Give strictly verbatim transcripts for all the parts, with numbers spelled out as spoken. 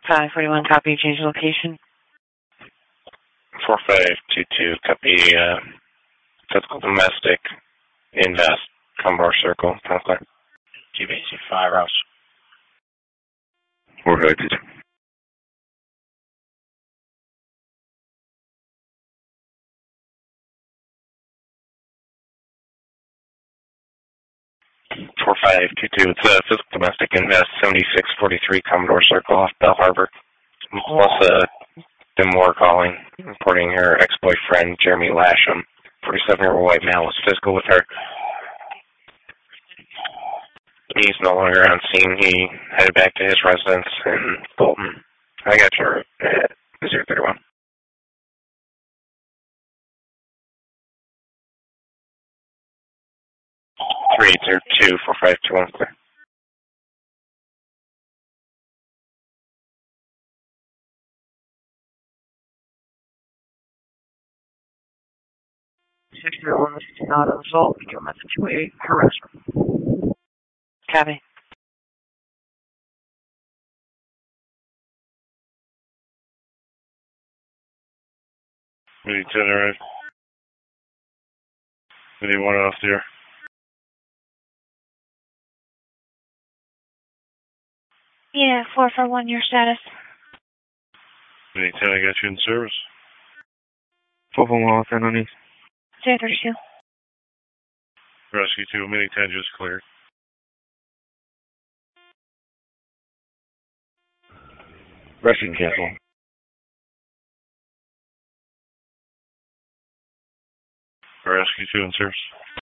five forty-one, copy, change location. four five two two, copy, uh, physical domestic, invest, Commodore Circle, Conquer. G B C five, Rouse. four five two two. four five two two, it's a physical domestic invest, seventy-six forty-three Commodore Circle off Bell Harbor. Melissa Demore calling, reporting her ex-boyfriend, Jeremy Lasham, forty-seven-year-old white male, was physical with her. He's no longer on scene. He headed back to his residence in Bolton. I got your uh, zero thirty-one. three eight zero two, four five two one, clear. six zero one, this is not a result. Your message two eight, harassment. Copy. We need ten, alright. We need one off there. Yeah, four four one, your status. We need ten, I got you in service. four four one, ten on these. zero thirty-two. Rescue two, Mini ten just cleared. Rescue cancel. Rescue two in service.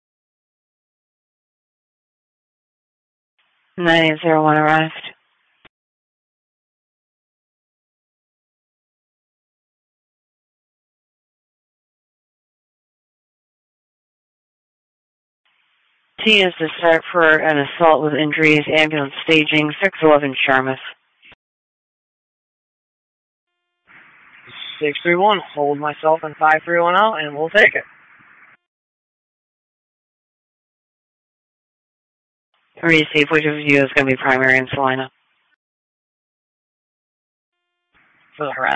nine eight zero one arrived. T is to start for an assault with injuries, ambulance staging, six eleven Charmouth. six three one, hold myself in five three one out, and we'll take it. Receive, which of you is going to be primary in Salina? For the harassment.